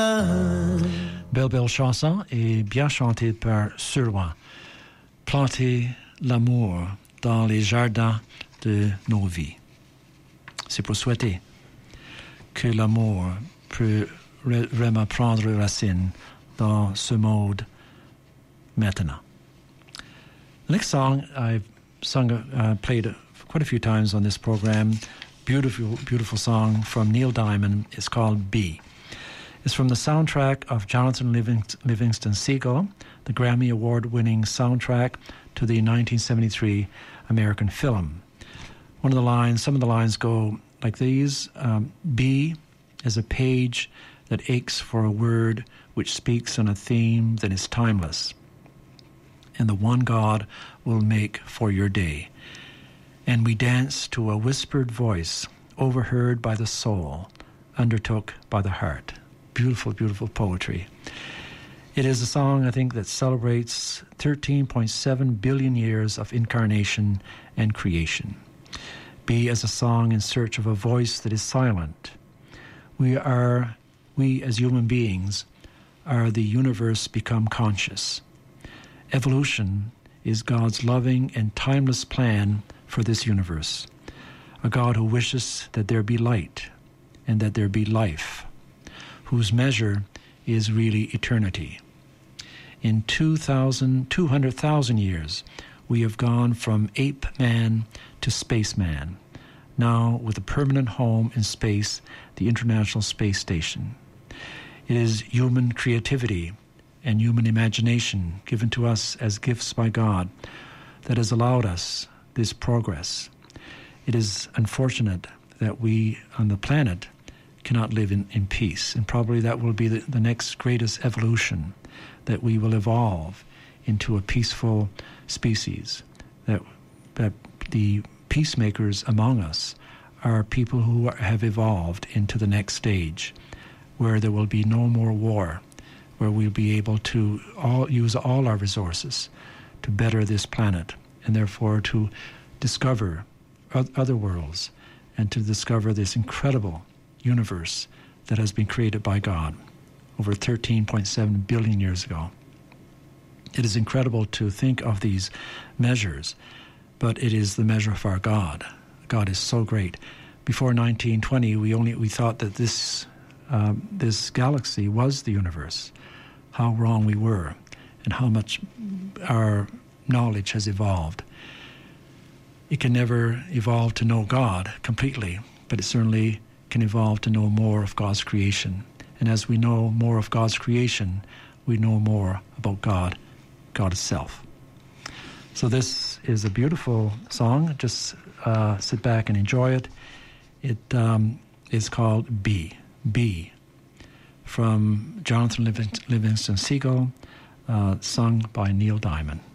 Belle chanson et bien chantée par Suroît. Planter l'amour dans les jardins de nos vies. C'est pour souhaiter que l'amour peut vraiment prendre racine dans ce monde maintenant. The next song I've played quite a few times on this program. Beautiful, beautiful song from Neil Diamond. It's called Be. It's from the soundtrack of Jonathan Livingston Seagull, the Grammy Award-winning soundtrack to the 1973 American film. Some of the lines go like these. Be is a page that aches for a word which speaks on a theme that is timeless, and the one God will make for your day. And we dance to a whispered voice, overheard by the soul, undertook by the heart. Beautiful, beautiful poetry. It is a song, I think, that celebrates 13.7 billion years of incarnation and creation. Be as a song in search of a voice that is silent. We as human beings are the universe become conscious. Evolution is God's loving and timeless plan for this universe. A God who wishes that there be light and that there be life, whose measure is really eternity. In 200,000 years, we have gone from ape man to spaceman, now with a permanent home in space, the International Space Station. It is human creativity and human imagination given to us as gifts by God that has allowed us this progress. It is unfortunate that we on the planet cannot live in peace, and probably that will be the next greatest evolution, that we will evolve into a peaceful species, that the peacemakers among us are people who have evolved into the next stage, where there will be no more war, where we'll be able to use all our resources to better this planet, and therefore to discover other worlds and to discover this incredible universe that has been created by God over 13.7 billion years ago. It is incredible to think of these measures, but it is the measure of our God. God is so great. Before 1920, we thought that this galaxy was the universe. How wrong we were, and how much our knowledge has evolved. It can never evolve to know God completely, but it certainly can evolve to know more of God's creation. And as we know more of God's creation, we know more about God itself. So this is a beautiful song. Just sit back and enjoy it. It is called Be, from Jonathan Livingston Seagull, sung by Neil Diamond.